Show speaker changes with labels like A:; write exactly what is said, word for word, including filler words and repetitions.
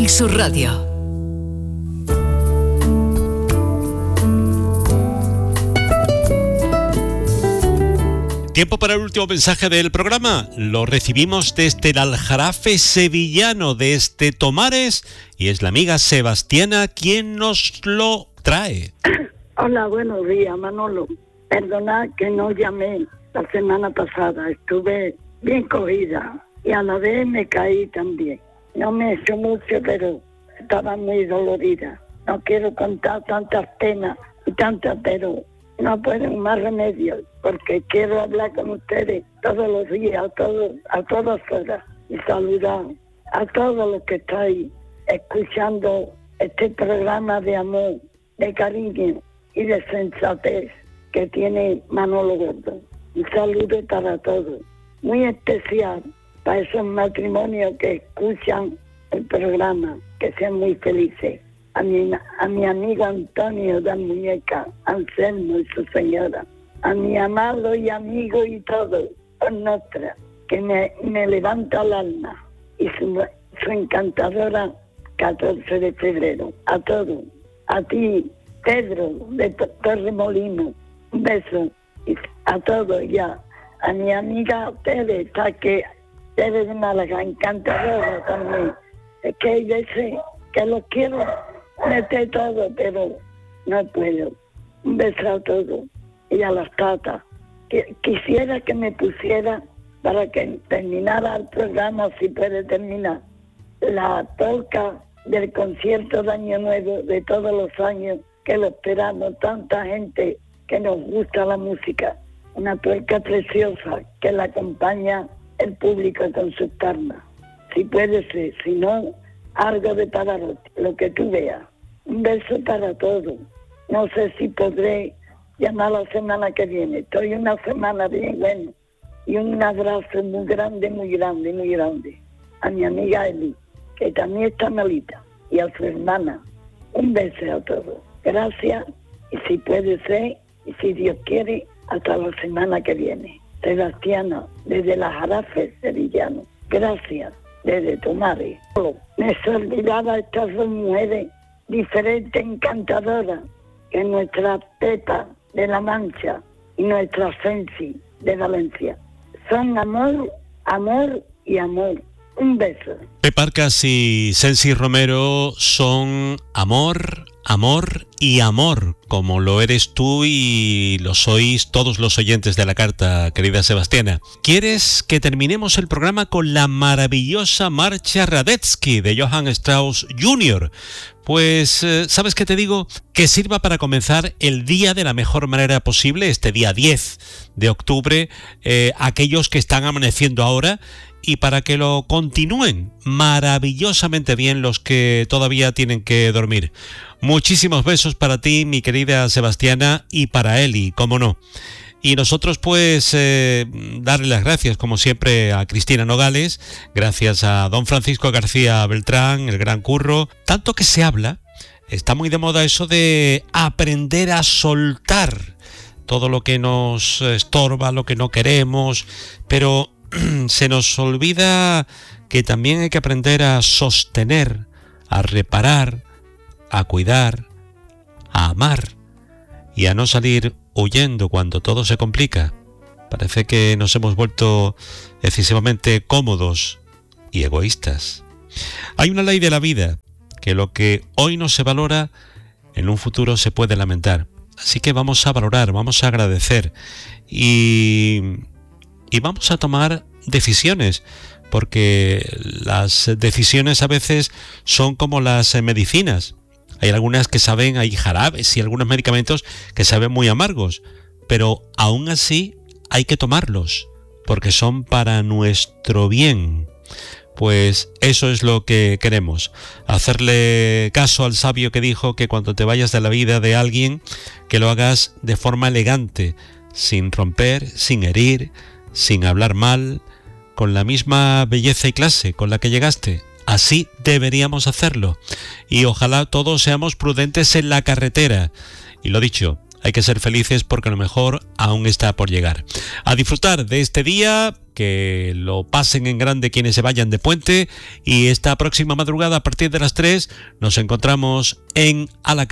A: Canal Sur Radio.
B: Tiempo para el último mensaje del programa. Lo recibimos desde el Aljarafe sevillano, desde Tomares, y es la amiga Sebastiana quien nos lo trae.
C: Hola, buenos días, Manolo. Perdona que no llamé la semana pasada, estuve bien cogida y a la vez me caí también. No me he hecho mucho, pero estaba muy dolorida. No quiero contar tantas penas y tantas, pero no puedo más remedio, porque quiero hablar con ustedes todos los días, a, todos, a todas horas, y saludar a todos los que estáis escuchando este programa de amor, de cariño y de sensatez que tiene Manolo Gordo. Un saludo para todos, muy especial para esos matrimonios que escuchan el programa, que sean muy felices. A mi, a mi amigo Antonio de Muñeca, Anselmo y su señora, a mi amado y amigo y todo, con Nostra, que me, me levanta el alma, y su, su encantadora catorce de febrero, a todos, a ti, Pedro de Torremolinos, un beso, y a todos ya, a mi amiga Tere, está que Tere de Málaga, encantadora también, es que hay veces que los quiero meter todo, pero no puedo. Un beso a todos y a las tatas. Quisiera que me pusiera, para que terminara el programa, si puede terminar, la polca del concierto de Año Nuevo de todos los años, que lo esperamos, tanta gente que nos gusta la música. Una polca preciosa que la acompaña el público con sus palmas. Si puede ser, si no, algo de Pavarotti, lo que tú veas. Un beso para todos. No sé si podré llamar la semana que viene. Estoy una semana bien buena. Y un abrazo muy grande, muy grande, muy grande. A mi amiga Eli, que también está malita. Y a su hermana. Un beso a todos. Gracias. Y si puede ser, y si Dios quiere, hasta la semana que viene. Sebastiana, desde la Jarafe sevillano. Gracias. Desde Tomares. Me se olvidaba estas dos mujeres diferentes, encantadoras, que nuestra Pepa de La Mancha y nuestra Sensi de Valencia. Son amor, amor y amor. Un beso.
B: Pepa Arcas y Sensi Romero son amor, amor y amor, como lo eres tú y lo sois todos los oyentes de la carta, querida Sebastiana. ¿Quieres que terminemos el programa con la maravillosa marcha Radetzky de Johann Strauss junior? Pues, ¿sabes qué te digo? Que sirva para comenzar el día de la mejor manera posible, este día diez de octubre, eh, aquellos que están amaneciendo ahora, y para que lo continúen maravillosamente bien los que todavía tienen que dormir. Muchísimos besos para ti, mi querida Sebastiana, y para Eli, cómo no. Y nosotros pues eh, darle las gracias como siempre a Cristina Nogales, gracias a don Francisco García Beltrán, el gran Curro. Tanto que se habla, está muy de moda eso de aprender a soltar todo lo que nos estorba, lo que no queremos, pero se nos olvida que también hay que aprender a sostener, a reparar, a cuidar, a amar y a no salir huyendo cuando todo se complica. Parece que nos hemos vuelto excesivamente cómodos y egoístas. Hay una ley de la vida, que lo que hoy no se valora, en un futuro se puede lamentar. Así que vamos a valorar, vamos a agradecer y, y vamos a tomar decisiones, porque las decisiones a veces son como las medicinas. Hay algunas que saben, hay jarabes y algunos medicamentos que saben muy amargos, pero aún así hay que tomarlos, porque son para nuestro bien. Pues eso es lo que queremos, hacerle caso al sabio que dijo que cuando te vayas de la vida de alguien, que lo hagas de forma elegante, sin romper, sin herir, sin hablar mal, con la misma belleza y clase con la que llegaste. Así deberíamos hacerlo. Y ojalá todos seamos prudentes en la carretera. Y lo dicho, hay que ser felices porque lo mejor aún está por llegar. A disfrutar de este día que lo pasen en grande quienes se vayan de puente, y esta próxima madrugada a partir de las tres nos encontramos en A la